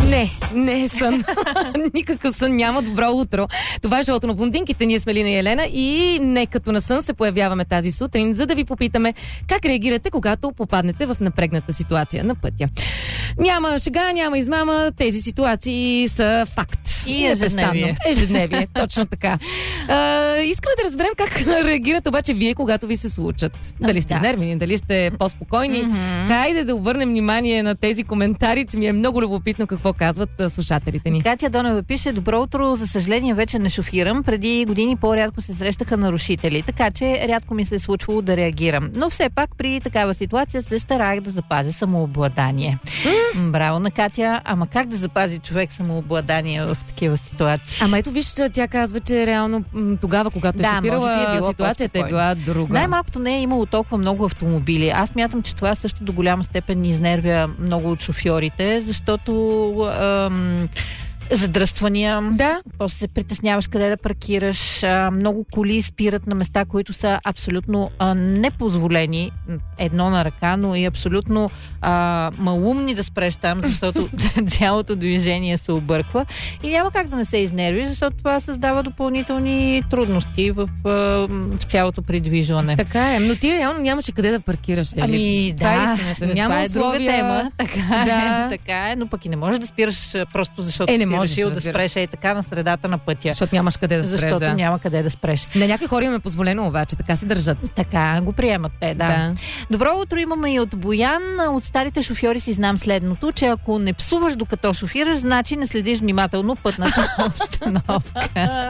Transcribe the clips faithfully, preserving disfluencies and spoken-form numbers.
Не, не е сън. Никакъв сън няма. Добро утро. Това е шоуто на блондинките. Ние сме Лина и Елена и не като на сън се появяваме тази сутрин, за да ви попитаме как реагирате, когато попаднете в напрегната ситуация на пътя. Няма шега, няма измама. Тези ситуации са факт. И ежедневие. Ежедневие, точно така. А, искаме да разберем как реагирате обаче вие, когато ви се случат. Дали сте да. нервни, дали сте по-спокойни. Mm-hmm. Хайде да обърнем внимание на тези коментари, че ми е много любопитно какво казват а, слушателите ни. Катя Донева пише: добро утро, за съжаление вече не шофирам. Преди години по-рядко се срещаха нарушители, така че рядко ми се е случвало да реагирам. Но все пак при такава ситуация се старах да запазя самообладание. Mm. Браво на Катя, ама как да запази човек самообладание в такива ситуации? Ама ето виж, тя казва, че реално тогава, когато да, е шофирала, е ситуацията е била друга. Най-малкото не е имало толкова много автомобили. Аз мятам, че това също до голяма степен изнервя много от шофьорите, защото ам, задръствания, да. после се притесняваш къде да паркираш, а, много коли спират на места, които са абсолютно а, непозволени, едно на ръка, но и абсолютно а, малумни да спреш там, защото цялото движение се обърква и няма как да не се изнервиш, защото това създава допълнителни трудности в, а, в цялото придвижване. Така е, но ти реално нямаше къде да паркираш. Ели? Ами това да, е истината. Няма това е условия... друга тема. Така, да. е, така е, но пък и не можеш да спираш просто защото е, не си можеш, решил да спреш и така на средата на пътя. Защото нямаш къде да спреш. Защото да. няма къде да спреш. На някои хора им е позволено обаче, така се държат. Така го приемат те, да. да. Добро утро имаме и от Боян. От старите шофьори си знам следното, че ако не псуваш докато шофираш, значи не следиш внимателно пътната обстановка.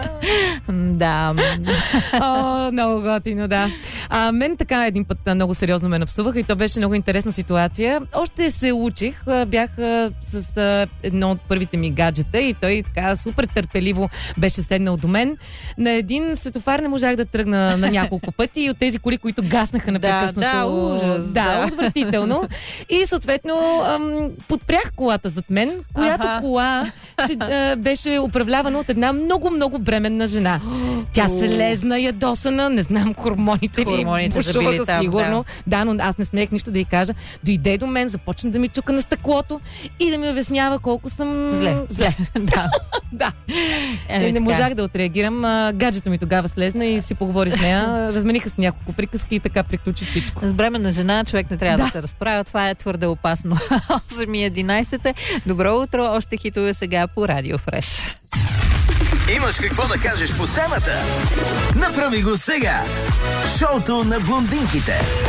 да. О, много готино, да. А, мен така един път много сериозно ме напсуваха и то беше много интересна ситуация. Още се учих, бях с а, едно от първите ми гаджета и той така супер търпеливо беше седнал до мен. На един светофар не можах да тръгна на няколко пъти и от тези коли, които гаснаха непрекъснато. Да, да, ужас, да, да. отвратително. И съответно ам, подпрях колата зад мен, която Аха. кола се, а, беше управлявана от една много-много бременна жена. Тя се лезна ядосана, не знам, хормоните ви Хормоните са били там, сигурно. Да. да, но аз не смеех нищо да й кажа. Дойде до мен, започна да ми чука на стъклото и да ми обяснява колко съм Зле. зле. да. да. Е, не така. можах да отреагирам. А, гаджето ми тогава слезна и си поговори с нея. Размениха се няколко приказки и така приключи всичко. С бременна жена човек не трябва да, Да. се разправя. Това е твърде опасно. осем и единайсет. Добро утро. Още хитове сега по Радио Фреш. Имаш какво да кажеш по темата? Направи го сега! Шоуто на блондинките.